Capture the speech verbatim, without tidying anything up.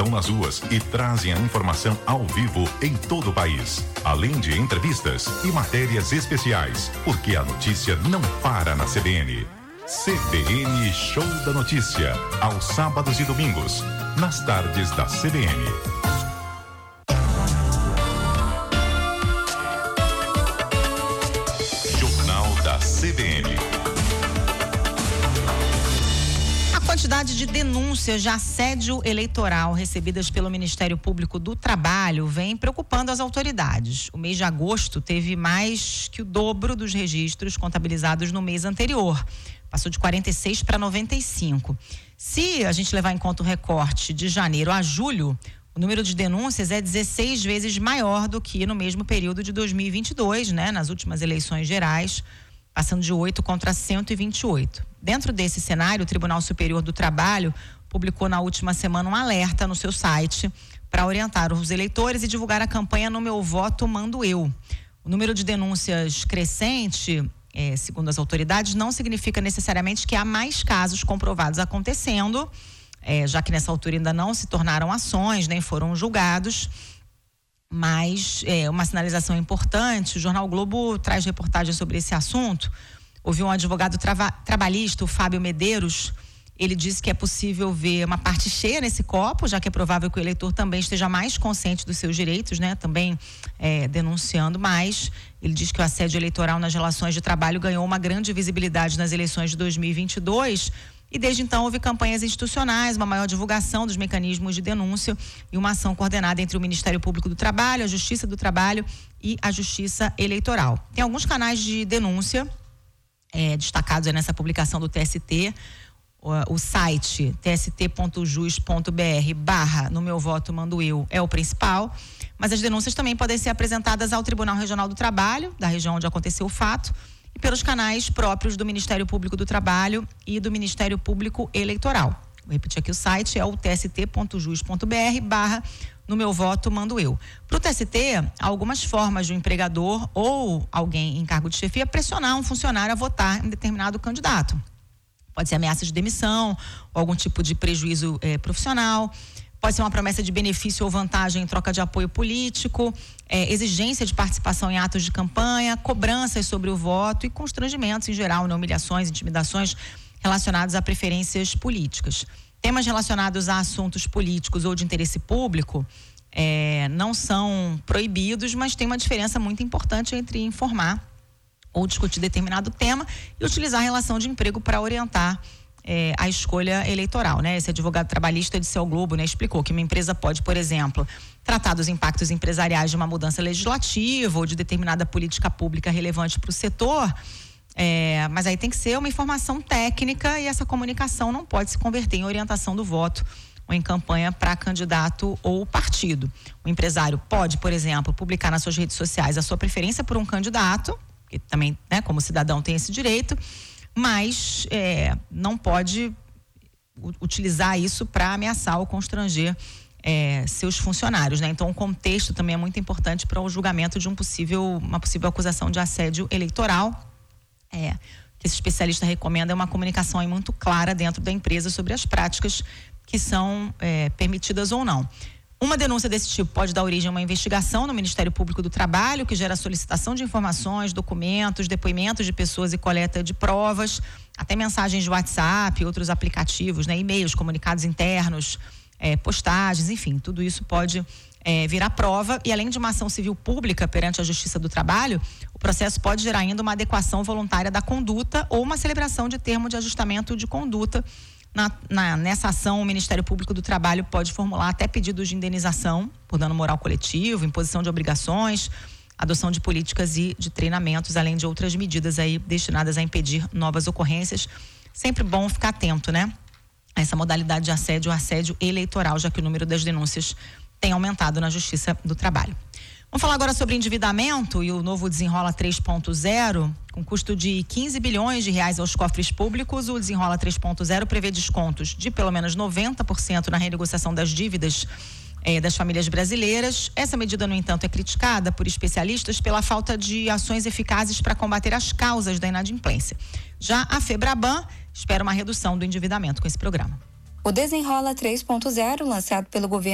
estão nas ruas e trazem a informação ao vivo em todo o país. Além de entrevistas e matérias especiais, porque a notícia não para na C B N. C B N Show da Notícia, aos sábados e domingos, nas tardes da C B N. Jornal da C B N. A quantidade de denúncias de assédio eleitoral recebidas pelo Ministério Público do Trabalho vem preocupando as autoridades. O mês de agosto teve mais que o dobro dos registros contabilizados no mês anterior. Passou de quarenta e seis para noventa e cinco. Se a gente levar em conta o recorte de janeiro a julho, o número de denúncias é dezesseis vezes maior do que no mesmo período de dois mil e vinte e dois, né? Nas últimas eleições gerais, passando de oito contra cento e vinte e oito. Dentro desse cenário, o Tribunal Superior do Trabalho publicou na última semana um alerta no seu site para orientar os eleitores e divulgar a campanha No Meu Voto Mando Eu. O número de denúncias crescente, É, segundo as autoridades, não significa necessariamente que há mais casos comprovados acontecendo, é, já que nessa altura ainda não se tornaram ações, nem foram julgados. Mas é, uma sinalização importante, o Jornal o Globo traz reportagem sobre esse assunto. Houve um advogado trava, trabalhista, o Fábio Medeiros. Ele disse que é possível ver uma parte cheia nesse copo, já que é provável que o eleitor também esteja mais consciente dos seus direitos, né? Também é, denunciando mais. Ele diz que o assédio eleitoral nas relações de trabalho ganhou uma grande visibilidade nas eleições de dois mil e vinte e dois e desde então houve campanhas institucionais, uma maior divulgação dos mecanismos de denúncia e uma ação coordenada entre o Ministério Público do Trabalho, a Justiça do Trabalho e a Justiça Eleitoral. Tem alguns canais de denúncia é, destacados nessa publicação do T S T. O site t s t ponto jus ponto b r barra No Meu Voto Mando Eu é o principal, mas as denúncias também podem ser apresentadas ao Tribunal Regional do Trabalho, da região onde aconteceu o fato, e pelos canais próprios do Ministério Público do Trabalho e do Ministério Público Eleitoral. Vou repetir aqui, o site é o t s t ponto jus ponto b r barra No Meu Voto Mando Eu. Para o T S T, há algumas formas de um empregador ou alguém em cargo de chefia pressionar um funcionário a votar em determinado candidato. Pode ser ameaça de demissão ou algum tipo de prejuízo eh, profissional. Pode ser uma promessa de benefício ou vantagem em troca de apoio político, eh, exigência de participação em atos de campanha, cobranças sobre o voto e constrangimentos em geral, né? Humilhações, intimidações relacionados a preferências políticas. Temas relacionados a assuntos políticos ou de interesse público eh, não são proibidos, mas tem uma diferença muito importante entre informar ou discutir determinado tema e utilizar a relação de emprego para orientar eh, a escolha eleitoral, né? Esse advogado trabalhista disse ao Globo, né, explicou que uma empresa pode, por exemplo, tratar dos impactos empresariais de uma mudança legislativa ou de determinada política pública relevante para o setor, eh, mas aí tem que ser uma informação técnica e essa comunicação não pode se converter em orientação do voto ou em campanha para candidato ou partido. O empresário pode, por exemplo, publicar nas suas redes sociais a sua preferência por um candidato, que também, né, como cidadão tem esse direito, mas é, não pode utilizar isso para ameaçar ou constranger é, seus funcionários, né? Então o contexto também é muito importante para o julgamento de um possível, uma possível acusação de assédio eleitoral. É, o que esse especialista recomenda é uma comunicação aí muito clara dentro da empresa sobre as práticas que são é, permitidas ou não. Uma denúncia desse tipo pode dar origem a uma investigação no Ministério Público do Trabalho, que gera solicitação de informações, documentos, depoimentos de pessoas e coleta de provas, até mensagens de WhatsApp, outros aplicativos, né, e-mails, comunicados internos, eh, postagens, enfim, tudo isso pode eh, virar prova. E além de uma ação civil pública perante a Justiça do Trabalho, o processo pode gerar ainda uma adequação voluntária da conduta ou uma celebração de termo de ajustamento de conduta. Na, na, nessa ação, o Ministério Público do Trabalho pode formular até pedidos de indenização por dano moral coletivo, imposição de obrigações, adoção de políticas e de treinamentos, além de outras medidas aí destinadas a impedir novas ocorrências. Sempre bom ficar atento, né? A essa modalidade de assédio, o assédio eleitoral, já que o número das denúncias tem aumentado na Justiça do Trabalho. Vamos falar agora sobre endividamento e o novo Desenrola três ponto zero, com custo de quinze bilhões de reais aos cofres públicos. O Desenrola três ponto zero prevê descontos de pelo menos noventa por cento na renegociação das dívidas eh, das famílias brasileiras. Essa medida, no entanto, é criticada por especialistas pela falta de ações eficazes para combater as causas da inadimplência. Já a Febraban espera uma redução do endividamento com esse programa. O Desenrola três ponto zero, lançado pelo governo